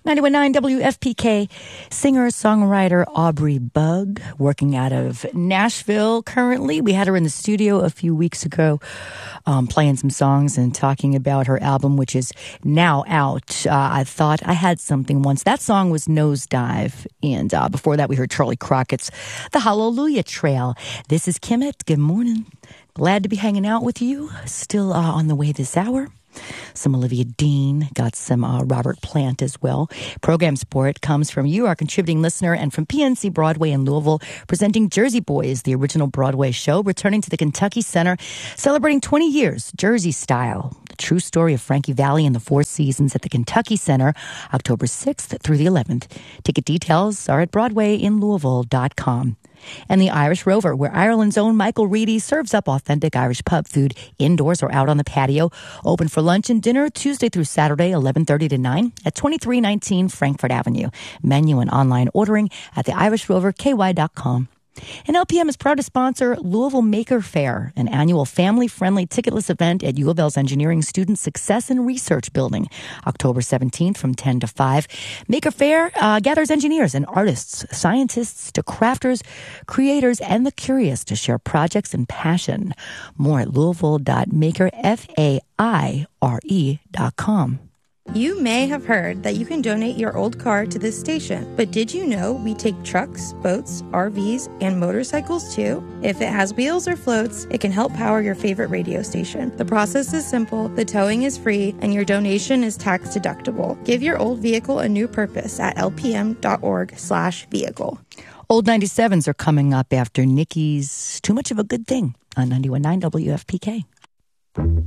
91.9 WFPK, singer-songwriter Aubrey Bug, working out of Nashville currently. We had her in the studio a few weeks ago, playing some songs and talking about her album, which is now out. I Thought I Had Something Once. That song was Nosedive. And before that, we heard Charlie Crockett's The Hallelujah Trail. This is Kimmett. Good morning. Glad to be hanging out with you. Still on the way this hour. Some Olivia Dean, got some Robert Plant as well. Program support comes from you, our contributing listener, and from PNC Broadway in Louisville, presenting Jersey Boys, the original Broadway show, returning to the Kentucky Center, celebrating 20 years, Jersey style. The true story of Frankie Valli and the Four Seasons at the Kentucky Center, October 6th through the 11th. Ticket details are at BroadwayInLouisville.com. And the Irish Rover, where Ireland's own Michael Reedy serves up authentic Irish pub food indoors or out on the patio. Open for lunch and dinner Tuesday through Saturday, 11:30 to 9 at 2319 Frankfurt Avenue. Menu and online ordering at theirishroverky.com. And LPM is proud to sponsor Louisville Maker Fair, an annual family-friendly ticketless event at U of L's Engineering Student Success and Research Building, October 17th from 10 to 5. Maker Fair gathers engineers and artists, scientists to crafters, creators, and the curious to share projects and passion. More at louisville.makerfaire.com. You may have heard that you can donate your old car to this station, but did you know we take trucks, boats, RVs, and motorcycles too? If it has wheels or floats, it can help power your favorite radio station. The process is simple, the towing is free, and your donation is tax deductible. Give your old vehicle a new purpose at lpm.org/vehicle. Old 97s are coming up after Nikki's Too Much of a Good Thing on 91.9 WFPK.